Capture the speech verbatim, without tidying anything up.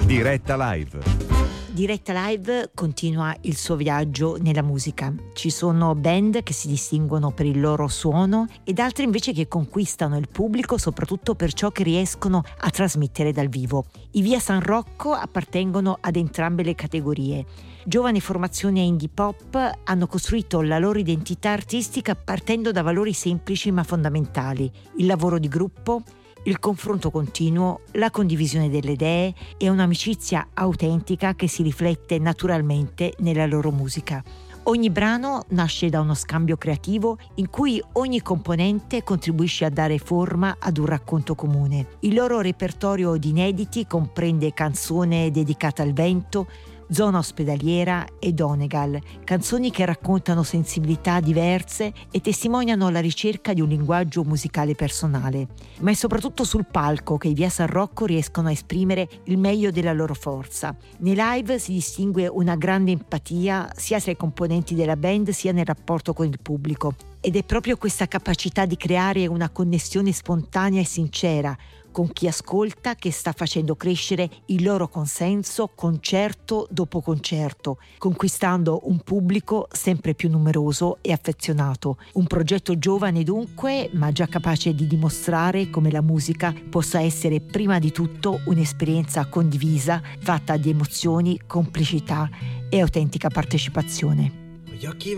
Diretta Live. Diretta Live continua il suo viaggio nella musica. Ci sono band che si distinguono per il loro suono ed altre invece che conquistano il pubblico soprattutto per ciò che riescono a trasmettere dal vivo. I Via San Rocco appartengono ad entrambe le categorie. Giovani formazioni indie pop hanno costruito la loro identità artistica partendo da valori semplici ma fondamentali: il lavoro di gruppo, il confronto continuo, la condivisione delle idee e un'amicizia autentica che si riflette naturalmente nella loro musica. Ogni brano nasce da uno scambio creativo in cui ogni componente contribuisce a dare forma ad un racconto comune. Il loro repertorio di inediti comprende Canzone dedicata al vento, Zona ospedaliera e Donegal, canzoni che raccontano sensibilità diverse e testimoniano la ricerca di un linguaggio musicale personale. Ma è soprattutto sul palco che i Via San Rocco riescono a esprimere il meglio della loro forza. Nei live si distingue una grande empatia sia tra i componenti della band sia nel rapporto con il pubblico. Ed è proprio questa capacità di creare una connessione spontanea e sincera con chi ascolta che sta facendo crescere il loro consenso concerto dopo concerto, conquistando un pubblico sempre più numeroso e affezionato. Un progetto giovane dunque, ma già capace di dimostrare come la musica possa essere prima di tutto un'esperienza condivisa, fatta di emozioni, complicità e autentica partecipazione. Gli occhi